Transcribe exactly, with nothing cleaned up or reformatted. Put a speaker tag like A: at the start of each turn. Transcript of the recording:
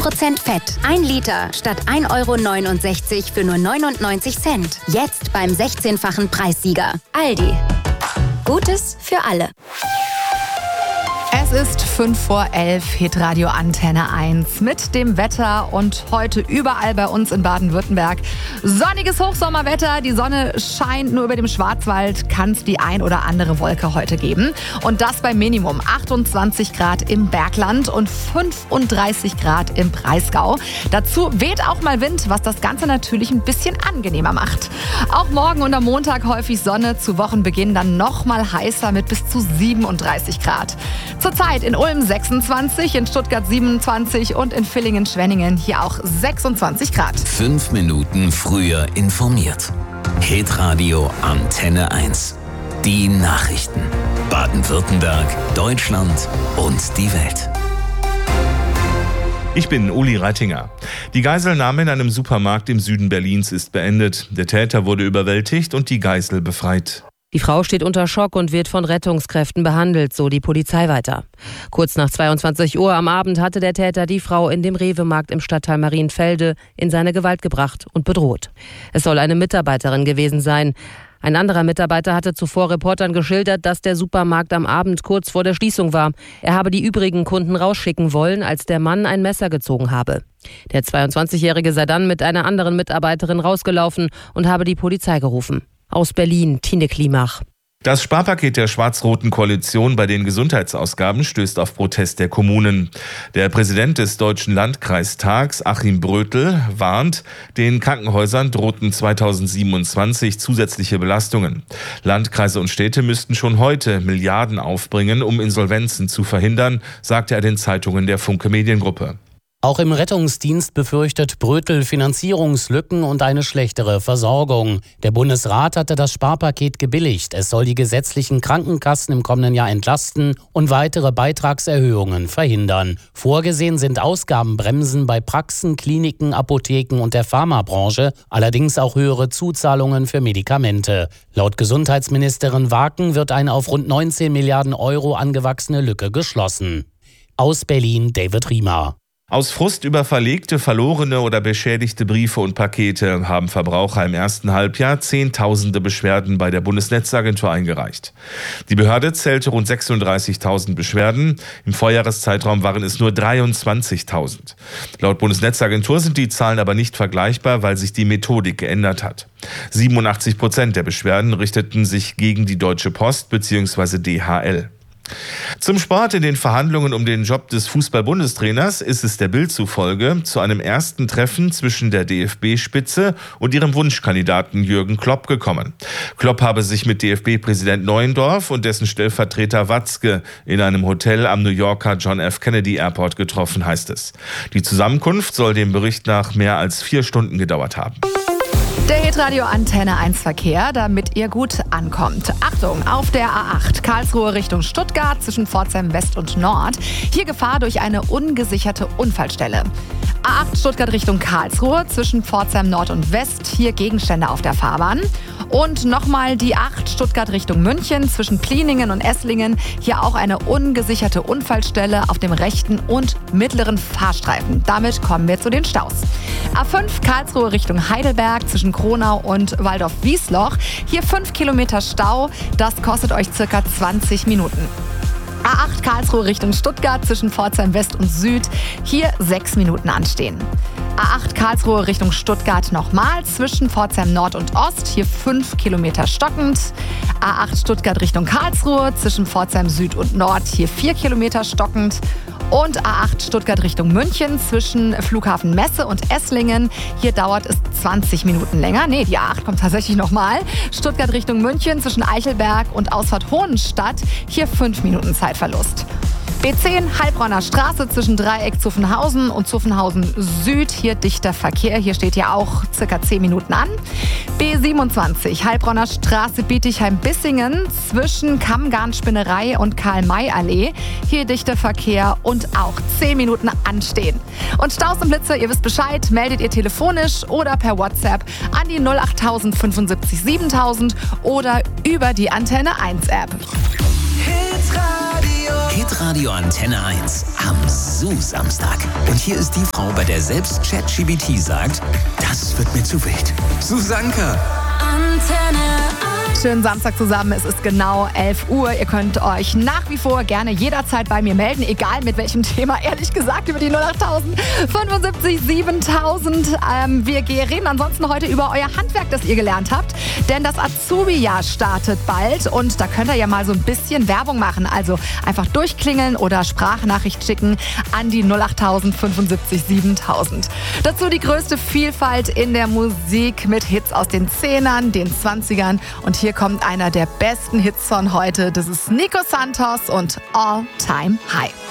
A: Prozent Fett. Ein Liter statt ein Euro neunundsechzig für nur neunundneunzig Cent. Jetzt beim sechzehnfachen Preissieger. Aldi. Gutes für alle.
B: Es ist fünf vor elf, Hitradio Antenne eins mit dem Wetter und heute überall bei uns in Baden-Württemberg sonniges Hochsommerwetter. Die Sonne scheint, nur über dem Schwarzwald kann es die ein oder andere Wolke heute geben. Und das bei Minimum achtundzwanzig Grad im Bergland und fünfunddreißig Grad im Breisgau. Dazu weht auch mal Wind, was das Ganze natürlich ein bisschen angenehmer macht. Auch morgen und am Montag häufig Sonne, zu Wochenbeginn dann noch mal heißer mit bis zu siebenunddreißig Grad. Zurzeit in Ulm sechsundzwanzig, in Stuttgart siebenundzwanzig und in Villingen-Schwenningen hier auch sechsundzwanzig Grad.
C: Fünf Minuten früher informiert. Hitradio Antenne eins. Die Nachrichten. Baden-Württemberg, Deutschland und die Welt.
D: Ich bin Uli Reitinger. Die Geiselnahme in einem Supermarkt im Süden Berlins ist beendet. Der Täter wurde überwältigt und die Geisel befreit.
E: Die Frau steht unter Schock und wird von Rettungskräften behandelt, so die Polizei weiter. Kurz nach zweiundzwanzig Uhr am Abend hatte der Täter die Frau in dem Rewe-Markt im Stadtteil Marienfelde in seine Gewalt gebracht und bedroht. Es soll eine Mitarbeiterin gewesen sein. Ein anderer Mitarbeiter hatte zuvor Reportern geschildert, dass der Supermarkt am Abend kurz vor der Schließung war. Er habe die übrigen Kunden rausschicken wollen, als der Mann ein Messer gezogen habe. Der zweiundzwanzigjährige sei dann mit einer anderen Mitarbeiterin rausgelaufen und habe die Polizei gerufen. Aus Berlin, Tine Klimach.
D: Das Sparpaket der schwarz-roten Koalition bei den Gesundheitsausgaben stößt auf Protest der Kommunen. Der Präsident des Deutschen Landkreistags, Achim Brötel, warnt, den Krankenhäusern drohten zweitausendsiebenundzwanzig zusätzliche Belastungen. Landkreise und Städte müssten schon heute Milliarden aufbringen, um Insolvenzen zu verhindern, sagte er den Zeitungen der Funke Mediengruppe.
F: Auch im Rettungsdienst befürchtet Brötel Finanzierungslücken und eine schlechtere Versorgung. Der Bundesrat hatte das Sparpaket gebilligt. Es soll die gesetzlichen Krankenkassen im kommenden Jahr entlasten und weitere Beitragserhöhungen verhindern. Vorgesehen sind Ausgabenbremsen bei Praxen, Kliniken, Apotheken und der Pharmabranche, allerdings auch höhere Zuzahlungen für Medikamente. Laut Gesundheitsministerin Waken wird eine auf rund neunzehn Milliarden Euro angewachsene Lücke geschlossen. Aus Berlin, David Riemer.
D: Aus Frust über verlegte, verlorene oder beschädigte Briefe und Pakete haben Verbraucher im ersten Halbjahr Zehntausende Beschwerden bei der Bundesnetzagentur eingereicht. Die Behörde zählte rund sechsunddreißigtausend Beschwerden. Im Vorjahreszeitraum waren es nur dreiundzwanzigtausend. Laut Bundesnetzagentur sind die Zahlen aber nicht vergleichbar, weil sich die Methodik geändert hat. siebenundachtzig Prozent der Beschwerden richteten sich gegen die Deutsche Post bzw. D H L. Zum Sport. In den Verhandlungen um den Job des Fußball-Bundestrainers ist es der Bild zufolge zu einem ersten Treffen zwischen der D F B-Spitze und ihrem Wunschkandidaten Jürgen Klopp gekommen. Klopp habe sich mit D F B-Präsident Neuendorf und dessen Stellvertreter Watzke in einem Hotel am New Yorker John F. Kennedy Airport getroffen, heißt es. Die Zusammenkunft soll dem Bericht nach mehr als vier Stunden gedauert haben.
B: Der Hitradio Antenne eins Verkehr, damit ihr gut ankommt. Achtung, auf der A acht, Karlsruhe Richtung Stuttgart zwischen Pforzheim West und Nord. Hier Gefahr durch eine ungesicherte Unfallstelle. A acht Stuttgart Richtung Karlsruhe zwischen Pforzheim Nord und West. Hier Gegenstände auf der Fahrbahn. Und nochmal die acht Stuttgart Richtung München zwischen Pliningen und Esslingen. Hier auch eine ungesicherte Unfallstelle auf dem rechten und mittleren Fahrstreifen. Damit kommen wir zu den Staus. A fünf Karlsruhe Richtung Heidelberg zwischen Kronau und Waldorf-Wiesloch. Hier fünf Kilometer Stau. Das kostet euch circa zwanzig Minuten. A acht Karlsruhe Richtung Stuttgart zwischen Pforzheim West und Süd. Hier sechs Minuten anstehen. A acht Karlsruhe Richtung Stuttgart nochmal zwischen Pforzheim Nord und Ost. Hier fünf Kilometer stockend. A acht Stuttgart Richtung Karlsruhe zwischen Pforzheim Süd und Nord. Hier vier Kilometer stockend. Und A acht Stuttgart Richtung München zwischen Flughafen Messe und Esslingen. Hier dauert es zwanzig Minuten länger. Nee, die A acht kommt tatsächlich nochmal. Stuttgart Richtung München zwischen Eichelberg und Ausfahrt Hohenstadt. Hier fünf Minuten Zeitverlust. B zehn Heilbronner Straße zwischen Dreieck Zuffenhausen und Zuffenhausen Süd. Hier dichter Verkehr. Hier steht ja auch circa zehn Minuten an. B siebenundzwanzig Heilbronner Straße Bietigheim-Bissingen zwischen Kammgarnspinnerei und Karl-May-Allee. Hier dichter Verkehr und auch zehn Minuten anstehen. Und Staus und Blitze, ihr wisst Bescheid, meldet ihr telefonisch oder per WhatsApp an die null acht null null fünfundsiebzig siebentausend oder über die Antenne eins App.
G: Hitradio.
C: Hitradio Antenne eins am Su-Samstag. Und hier ist die Frau, bei der selbst ChatGPT sagt, das wird mir zu wild. Susanka.
A: Antenne eins.
B: Schönen Samstag zusammen, es ist genau elf Uhr. Ihr könnt euch nach wie vor gerne jederzeit bei mir melden, egal mit welchem Thema, ehrlich gesagt, über die null acht tausend fünfundsiebzig siebentausend. Ähm, wir reden ansonsten heute über euer Handwerk, das ihr gelernt habt, denn das Azubi-Jahr startet bald und da könnt ihr ja mal so ein bisschen Werbung machen. Also einfach durchklingeln oder Sprachnachricht schicken an die null acht tausend fünfundsiebzig siebentausend. Dazu die größte Vielfalt in der Musik mit Hits aus den Zehnern, den Zwanzigern und hier kommt einer der besten Hits von heute. Das ist Nico Santos und All Time High.